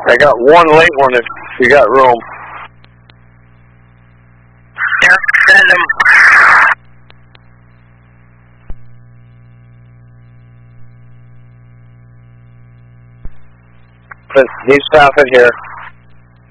I got one late one if you got room. Yeah, send them. He's stopping here.